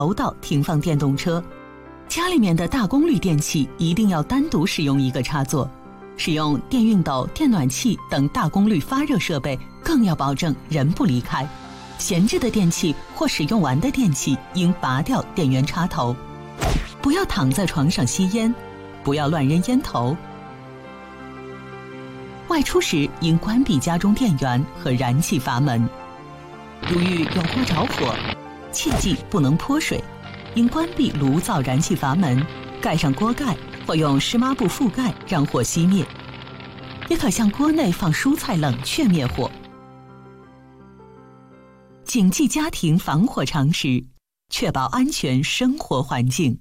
楼道停放电动车。家里面的大功率电器一定要单独使用一个插座，使用电熨斗、电暖器等大功率发热设备更要保证人不离开。闲置的电器或使用完的电器应拔掉电源插头。不要躺在床上吸烟，不要乱扔烟头。外出时应关闭家中电源和燃气阀门。如遇有锅着火，切记不能泼水，应关闭炉灶燃气阀门，盖上锅盖或用湿抹布覆盖让火熄灭。也可向锅内放蔬菜冷却灭火。谨记家庭防火常识，确保安全生活环境。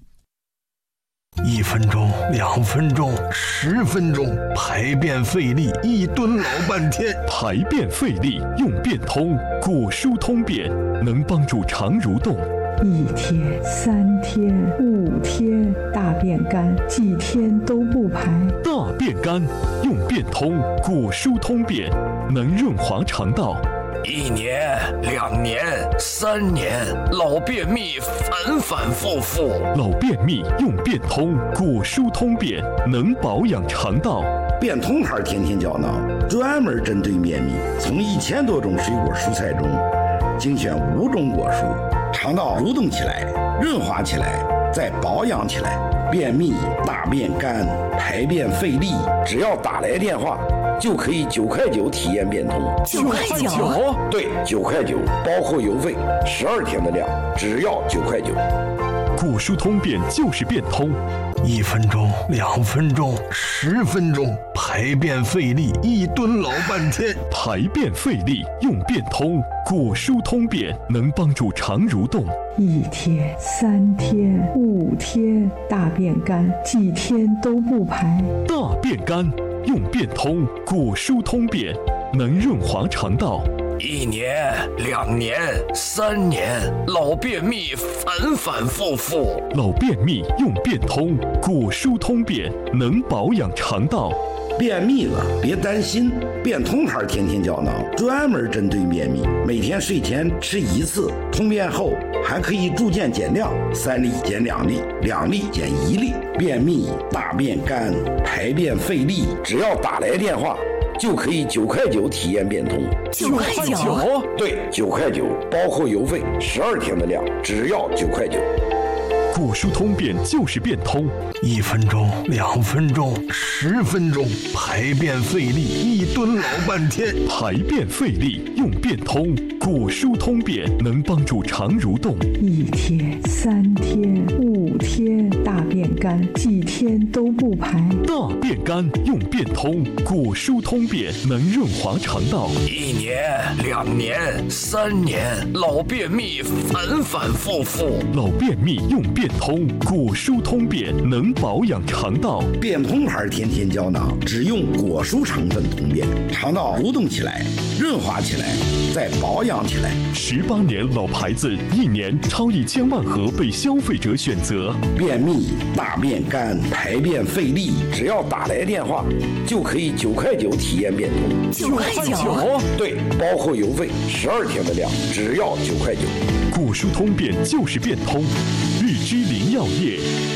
1分钟、2分钟、10分钟，排便费力，一蹲老半天。 排便费力用便通，果蔬通便，能帮助肠蠕动。 1天、3天、5天，大便干，几天都不排。 大便干用便通，果蔬通便，能润滑肠道。 1年、2年、3年，老便秘反反复复。 老便秘用便通，果蔬通便，能保养肠道。 便通牌天天胶囊专门针对便秘，从1000多种水果蔬菜中精选5种果蔬，肠道蠕动起来，润滑起来，再保养起来。便秘、大便干、排便费力，只要打来电话就可以9块9体验便通。 9块9？ 对，9块9，包括邮费，12天的量，只要9块9。 果蔬通便就是便通。 1分钟、2分钟、10分钟，排便费力，一蹲老半天。 排便费力用便通，果蔬通便，能帮助肠蠕动。 1天、3天、5天，大便干，几天都不排。 大便干用便通，果蔬通便，能润滑肠道。 1年、2年、3年，老便秘反反复复。 老便秘用便通，果蔬通便，能保养肠道。 便秘了别担心，便通牌天天胶囊专门针对便秘，每天睡前吃1次，通便后还可以逐渐减量，3粒减2粒，2粒减1粒。便秘、大便干、排便费力，只要打来电话就可以9块9体验便通。 9块9？ 对，9块9，包括邮费，12天的量，只要9块9。 果蔬通便就是便通。 1分钟、2分钟、10分钟，排便费力，一蹲老半天。 排便费力用便通，果蔬通便，能帮助肠蠕动。 1天、3天、5天，大便干，几天都不排。 大便干用便通，果蔬通便，能润滑肠道。 1年、2年、3年，老便秘反反复复。 老便秘用便通，果蔬通便，能保养肠道。 便通牌天天胶囊只用果蔬成分通便，肠道蠕动起来，润滑起来，再保养起来。 18年老牌子，1年超1000万盒被消费者选择。 便秘、大便干、排便费力，只要打来电话就可以9块9体验便通。 9块9？ 对，包括邮费，12天的量，只要9块9。 果蔬通便就是便通，日之林药业。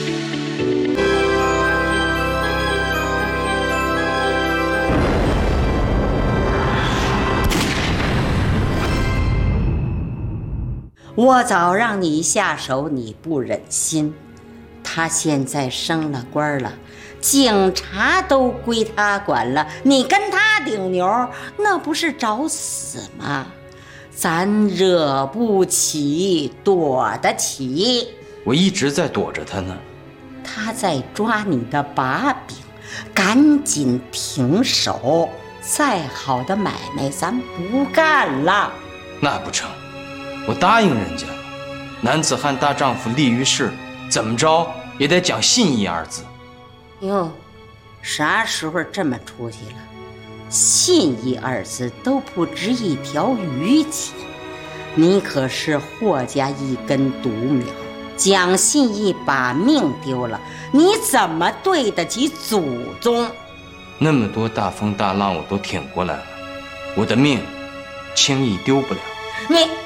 我早让你下手，你不忍心。他现在升了官了，警察都归他管了，你跟他顶牛，那不是找死吗？咱惹不起，躲得起。 我一直在躲着他呢。 他在抓你的把柄，赶紧停手。再好的买卖咱不干了。 那不成，我答应人家了。男子汉大丈夫立于世，怎么着也得讲信义2字。 哟，啥时候这么出息了？信义2字都不值一条鱼钱，你可是霍家一根独苗，讲信义把命丢了，你怎么对得起祖宗？ 那么多大风大浪我都挺过来了，我的命轻易丢不了。 你